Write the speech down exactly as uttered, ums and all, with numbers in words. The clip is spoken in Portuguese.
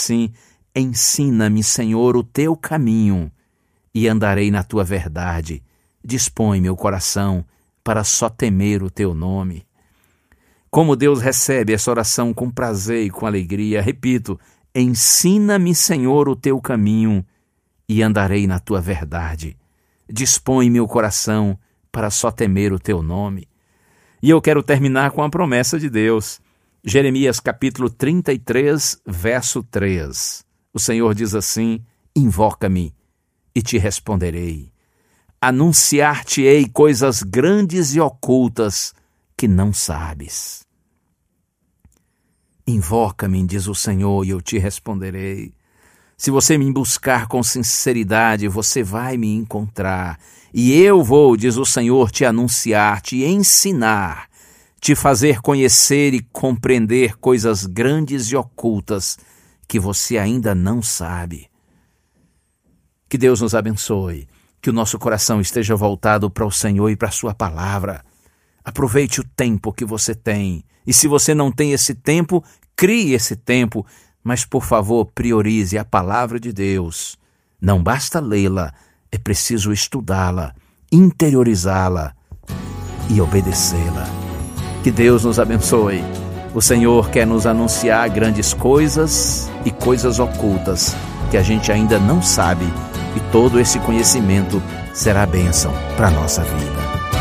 assim: ensina-me, Senhor, o teu caminho, e andarei na tua verdade. Dispõe meu coração para só temer o teu nome. Como Deus recebe essa oração com prazer e com alegria. Repito: ensina-me, Senhor, o teu caminho, e andarei na tua verdade. Dispõe meu coração para só temer o teu nome. E eu quero terminar com a promessa de Deus. Jeremias capítulo trinta e três, verso três. O Senhor diz assim: invoca-me e te responderei. Anunciar-te-ei coisas grandes e ocultas que não sabes. Invoca-me, diz o Senhor, e eu te responderei. Se você me buscar com sinceridade, você vai me encontrar. E eu vou, diz o Senhor, te anunciar, te ensinar, te fazer conhecer e compreender coisas grandes e ocultas que você ainda não sabe. Que Deus nos abençoe, que o nosso coração esteja voltado para o Senhor e para a sua palavra. Aproveite o tempo que você tem. E se você não tem esse tempo, crie esse tempo, mas, por favor, priorize a palavra de Deus. Não basta lê-la, é preciso estudá-la, interiorizá-la e obedecê-la. Que Deus nos abençoe. O Senhor quer nos anunciar grandes coisas e coisas ocultas que a gente ainda não sabe, e todo esse conhecimento será bênção para a nossa vida.